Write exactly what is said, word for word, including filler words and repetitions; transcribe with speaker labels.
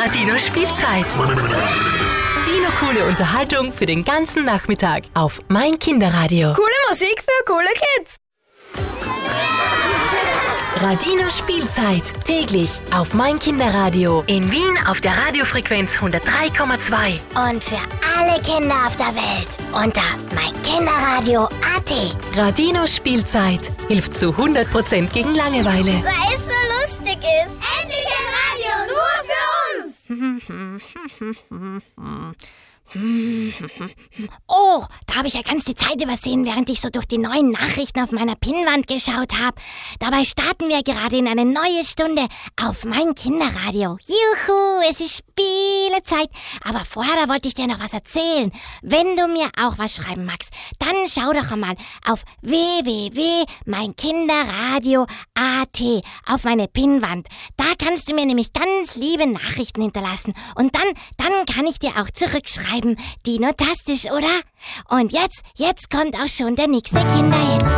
Speaker 1: Radino Spielzeit. Dino coole Unterhaltung für den ganzen Nachmittag auf mein Kinderradio.
Speaker 2: Coole Musik für coole Kids.
Speaker 1: Radino Spielzeit. Täglich auf mein Kinderradio. In Wien auf der Radiofrequenz hundertdrei Komma zwei.
Speaker 3: Und für alle Kinder auf der Welt unter mein kinderradio punkt a t.
Speaker 1: Radino Spielzeit hilft zu hundert Prozent gegen Langeweile.
Speaker 3: Weil es so lustig ist. Endlich ein Radio nur für uns. Oh, da habe ich ja ganz die Zeit übersehen, während ich so durch die neuen Nachrichten auf meiner Pinnwand geschaut habe. Dabei starten wir gerade in eine neue Stunde auf mein Kinderradio. Juhu, es ist Spielezeit. Aber vorher, da wollte ich dir noch was erzählen. Wenn du mir auch was schreiben magst, dann schau doch einmal auf w w w punkt mein kinderradio punkt a t auf meine Pinnwand. Da kannst du mir nämlich ganz liebe Nachrichten hinterlassen. Und dann, dann kann ich dir auch zurückschreiben. Dino-tastisch, oder? Und jetzt, jetzt kommt auch schon der nächste Kinderhit.